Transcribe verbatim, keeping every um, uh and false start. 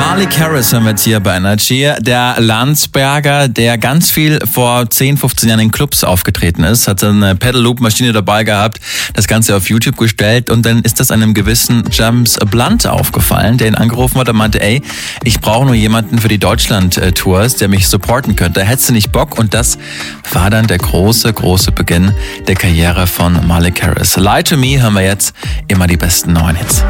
Malik Harris haben wir jetzt hier bei Energy. Der Landsberger, der ganz viel vor zehn, fünfzehn Jahren in Clubs aufgetreten ist, hat eine Pedal-Loop-Maschine dabei gehabt, das Ganze auf YouTube gestellt und dann ist das einem gewissen James Blunt aufgefallen, der ihn angerufen hat und meinte, ey, ich brauche nur jemanden für die Deutschland-Tours, der mich supporten könnte. Hättest du nicht Bock? Und das war dann der große, große Beginn der Karriere von Malik Harris. Lie to Me hören wir jetzt immer die besten neuen Hits.